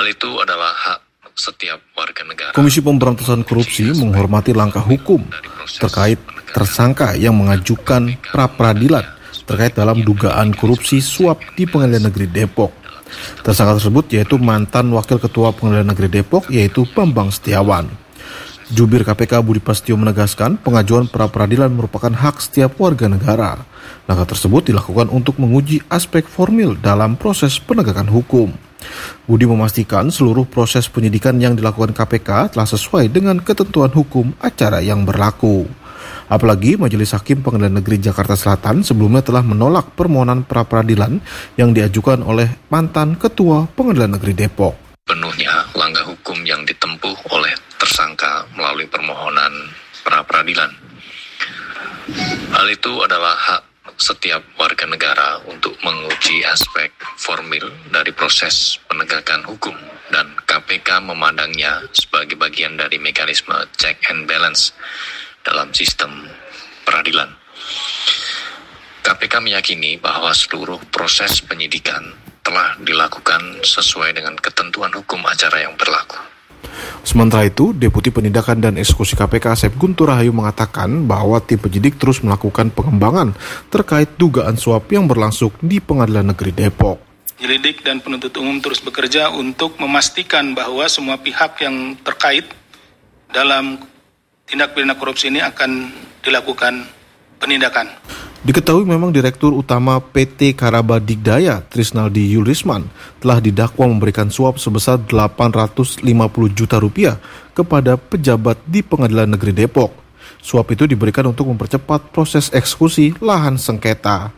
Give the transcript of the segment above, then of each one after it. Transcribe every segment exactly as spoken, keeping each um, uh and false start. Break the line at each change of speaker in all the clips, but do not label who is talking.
Hal itu adalah hak setiap warga negara.
Komisi Pemberantasan Korupsi menghormati langkah hukum terkait tersangka yang mengajukan pra-peradilan terkait dalam dugaan korupsi suap di Pengadilan Negeri Depok. Tersangka tersebut yaitu mantan Wakil Ketua Pengadilan Negeri Depok yaitu Bambang Setiawan. Jubir K P K Budi Prasetyo menegaskan pengajuan pra-peradilan merupakan hak setiap warga negara. Langkah tersebut dilakukan untuk menguji aspek formil dalam proses penegakan hukum. Budi memastikan seluruh proses penyidikan yang dilakukan K P K telah sesuai dengan ketentuan hukum acara yang berlaku. Apalagi Majelis Hakim Pengadilan Negeri Jakarta Selatan sebelumnya telah menolak permohonan pra-peradilan yang diajukan oleh mantan Ketua Pengadilan Negeri Depok.
Penuhnya langkah hukum yang ditempuh oleh tersangka melalui permohonan pra-peradilan. Hal itu adalah hak setiap warga negara untuk menguji aspek formil dari proses penegakan hukum dan K P K memandangnya sebagai bagian dari mekanisme check and balance dalam sistem peradilan. K P K meyakini bahwa seluruh proses penyidikan telah dilakukan sesuai dengan ketentuan hukum acara yang berlaku.
Sementara itu, Deputi Penindakan dan Eksekusi K P K Asep Guntur Rahayu mengatakan bahwa tim penyidik terus melakukan pengembangan terkait dugaan suap yang berlangsung di Pengadilan Negeri Depok.
Penyelidik dan penuntut umum terus bekerja untuk memastikan bahwa semua pihak yang terkait dalam tindak pidana korupsi ini akan dilakukan penindakan.
Diketahui memang Direktur Utama P T Karaba Digdaya, Trisnaldi Yulisman, telah didakwa memberikan suap sebesar delapan ratus lima puluh juta rupiah kepada pejabat di Pengadilan Negeri Depok. Suap itu diberikan untuk mempercepat proses eksekusi lahan sengketa.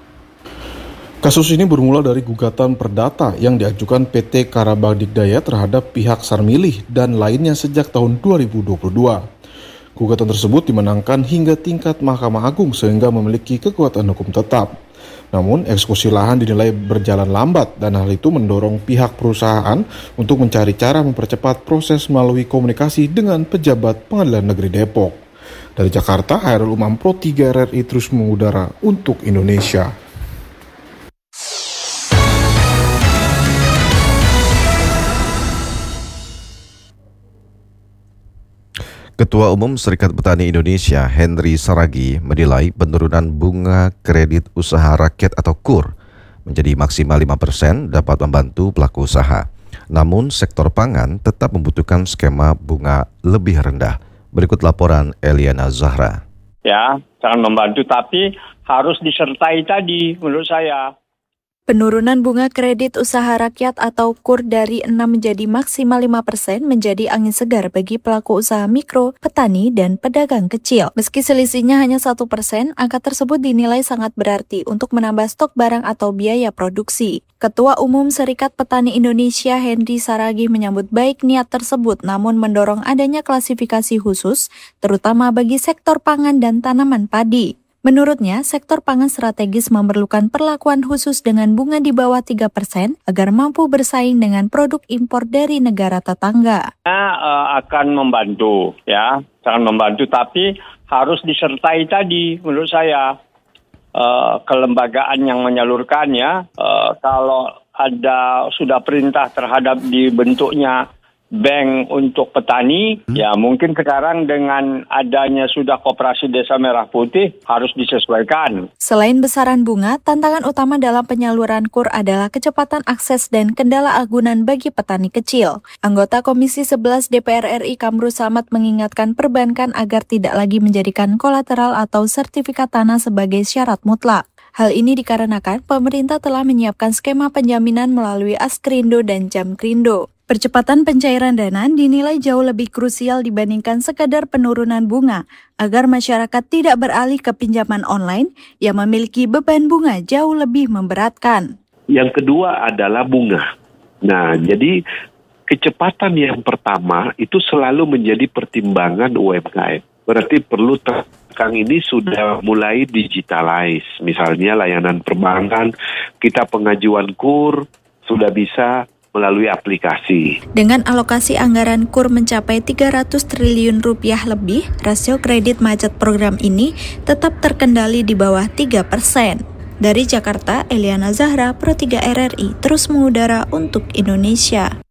Kasus ini bermula dari gugatan perdata yang diajukan P T Karaba Digdaya terhadap pihak Sarmilih dan lainnya sejak tahun dua ribu dua puluh dua. Gugatan tersebut dimenangkan hingga tingkat Mahkamah Agung sehingga memiliki kekuatan hukum tetap. Namun, eksekusi lahan dinilai berjalan lambat dan hal itu mendorong pihak perusahaan untuk mencari cara mempercepat proses melalui komunikasi dengan pejabat Pengadilan Negeri Depok. Dari Jakarta, Hairul Umam Pro tiga R R I terus mengudara untuk Indonesia.
Ketua Umum Serikat Petani Indonesia, Henry Saragih, menilai penurunan bunga kredit usaha rakyat atau K U R menjadi maksimal lima persen dapat membantu pelaku usaha. Namun, sektor pangan tetap membutuhkan skema bunga lebih rendah. Berikut laporan Eliana Zahra.
Ya, sangat membantu, tapi harus disertai tadi menurut saya.
Penurunan bunga kredit usaha rakyat atau K U R dari enam menjadi maksimal lima persen menjadi angin segar bagi pelaku usaha mikro, petani, dan pedagang kecil. Meski selisihnya hanya satu persen, angka tersebut dinilai sangat berarti untuk menambah stok barang atau biaya produksi. Ketua Umum Serikat Petani Indonesia Henry Saragih menyambut baik niat tersebut, namun mendorong adanya klasifikasi khusus, terutama bagi sektor pangan dan tanaman padi. Menurutnya, sektor pangan strategis memerlukan perlakuan khusus dengan bunga di bawah tiga persen agar mampu bersaing dengan produk impor dari negara tetangga.
Uh, akan membantu, ya, sangat membantu, tapi harus disertai tadi menurut saya uh, kelembagaan yang menyalurkannya. Uh, kalau ada sudah perintah terhadap dibentuknya bank untuk petani, hmm. ya mungkin sekarang dengan adanya sudah Koperasi Desa Merah Putih harus disesuaikan.
Selain besaran bunga, tantangan utama dalam penyaluran K U R adalah kecepatan akses dan kendala agunan bagi petani kecil. Anggota Komisi sebelas D P R R I Kamru Samad mengingatkan perbankan agar tidak lagi menjadikan kolateral atau sertifikat tanah sebagai syarat mutlak. Hal ini dikarenakan pemerintah telah menyiapkan skema penjaminan melalui Askrindo dan Jamkrindo. Percepatan pencairan dana dinilai jauh lebih krusial dibandingkan sekadar penurunan bunga, agar masyarakat tidak beralih ke pinjaman online yang memiliki beban bunga jauh lebih memberatkan.
Yang kedua adalah bunga. Nah, jadi kecepatan yang pertama itu selalu menjadi pertimbangan U M K M. Berarti perlu sekarang ini sudah mulai digitalize. Misalnya layanan perbankan, kita pengajuan K U R sudah bisa melalui aplikasi.
Dengan alokasi anggaran K U R mencapai tiga ratus triliun rupiah lebih, rasio kredit macet program ini tetap terkendali di bawah tiga persen. Dari Jakarta, Eliana Zahra, Pro tiga R R I, terus mengudara untuk Indonesia.